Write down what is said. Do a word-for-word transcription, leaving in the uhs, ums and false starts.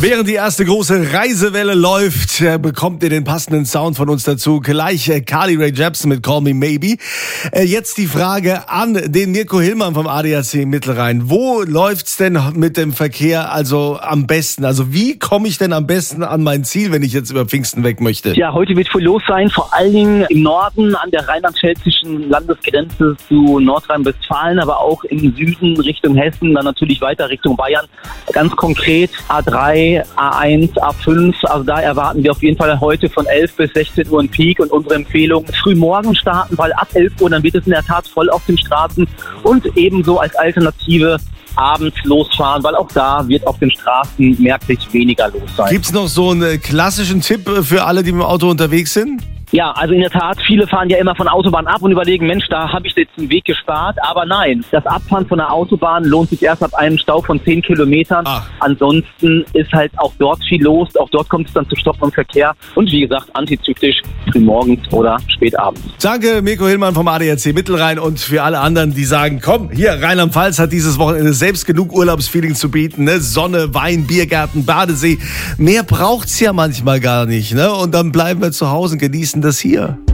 Während die erste große Reisewelle läuft, äh, bekommt ihr den passenden Sound von uns dazu. Gleich äh, Carly Rae Jepsen mit Call Me Maybe. Äh, jetzt die Frage an den Mirko Hillmann vom A D A C Mittelrhein. Wo läuft's denn mit dem Verkehr also am besten? Also wie komme ich denn am besten an mein Ziel, wenn ich jetzt über Pfingsten weg möchte? Ja, heute wird viel los sein, vor allen Dingen im Norden an der rheinland-pfälzischen Landesgrenze zu Nordrhein-Westfalen, aber auch im Süden Richtung Hessen, dann natürlich weiter Richtung Bayern. Ganz konkret A drei, A eins, A fünf, also da erwarten wir auf jeden Fall heute von elf bis sechzehn Uhr ein Peak und unsere Empfehlung früh morgen starten, weil ab elf Uhr dann wird es in der Tat voll auf den Straßen und ebenso als Alternative abends losfahren, weil auch da wird auf den Straßen merklich weniger los sein. Gibt's noch so einen klassischen Tipp für alle, die mit dem Auto unterwegs sind? Ja, also in der Tat, viele fahren ja immer von der Autobahn ab und überlegen, Mensch, da habe ich jetzt einen Weg gespart. Aber nein, das Abfahren von der Autobahn lohnt sich erst ab einem Stau von zehn Kilometern. Ach. Ansonsten ist halt auch dort viel los. Auch dort kommt es dann zu Stoppen im Verkehr. Und wie gesagt, antizyklisch frühmorgens oder spätabends. Danke, Mirko Hillmann vom A D A C Mittelrhein. Und für alle anderen, die sagen, komm, hier, Rheinland-Pfalz hat dieses Wochenende selbst genug Urlaubsfeeling zu bieten. Ne? Sonne, Wein, Biergarten, Badesee. Mehr braucht's ja manchmal gar nicht. Ne? Und dann bleiben wir zu Hause und genießen das hier.